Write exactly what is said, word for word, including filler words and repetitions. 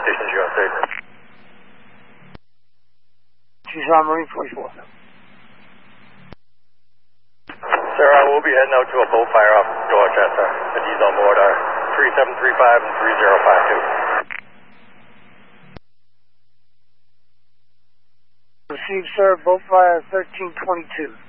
Station zero three. Tucson Marine forty-four. Sir, uh, we'll be heading out to a boat fire off Dorchester. The D's on board are three seven three five and three zero five two. Received, sir. Boat fire thirteen twenty-two.